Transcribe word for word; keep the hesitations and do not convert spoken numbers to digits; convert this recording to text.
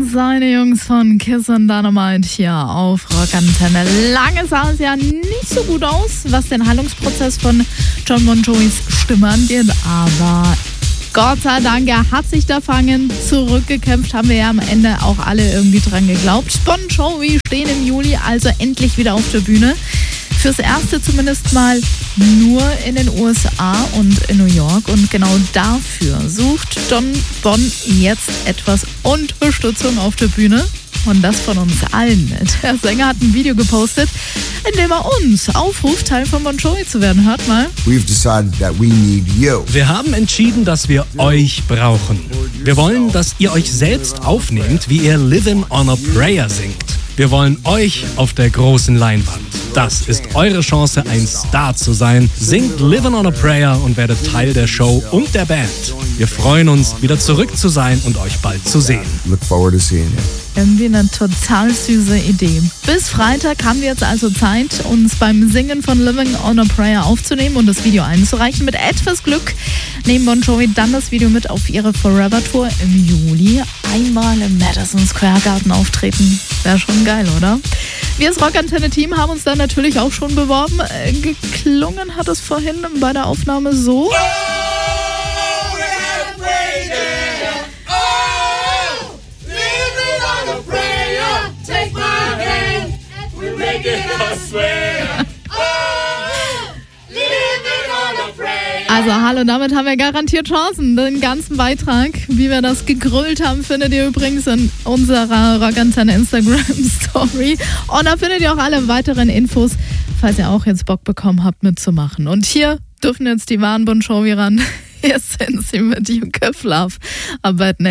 und seine Jungs von Kiss and Dynamite hier auf Rockantenne. Lange sah es ja nicht so gut aus, was den Heilungsprozess von Jon Bon Jovis Stimme angeht, aber Gott sei Dank, er hat sich da fangen, zurückgekämpft, haben wir ja am Ende auch alle irgendwie dran geglaubt. Bon Jovi stehen im Juli also endlich wieder auf der Bühne. Fürs Erste zumindest mal nur in den U S A und in New York. Und genau dafür sucht Jon Bon jetzt etwas Unterstützung auf der Bühne. Und das von uns allen. Der Sänger hat ein Video gepostet, in dem er uns aufruft, Teil von Bon Jovi zu werden. Hört mal. We've decided that we need you. Wir haben entschieden, dass wir euch brauchen. Wir wollen, dass ihr euch selbst aufnehmt, wie ihr Livin' on a Prayer singt. Wir wollen euch auf der großen Leinwand. Das ist eure Chance, ein Star zu sein. Singt Livin' on a Prayer und werdet Teil der Show und der Band. Wir freuen uns, wieder zurück zu sein und euch bald zu sehen. Look forward to seeing you. Irgendwie eine total süße Idee. Bis Freitag haben wir jetzt also Zeit, uns beim Singen von Living on a Prayer aufzunehmen und das Video einzureichen. Mit etwas Glück nehmen Bon Jovi dann das Video mit auf ihre Forever Tour im Juli. Einmal im Madison Square Garden auftreten. Wäre schon geil, oder? Wir als Rockantenne-Team haben uns dann natürlich auch schon beworben. Äh, geklungen hat es vorhin bei der Aufnahme so. Also hallo, damit haben wir garantiert Chancen. Den ganzen Beitrag, wie wir das gegrölt haben, findet ihr übrigens in unserer Rockantenne Instagram-Story. Und da findet ihr auch alle weiteren Infos, falls ihr auch jetzt Bock bekommen habt, mitzumachen. Und hier dürfen jetzt die wahren Bon Jovi ran. Hier sind sie mit You Give Love. Aber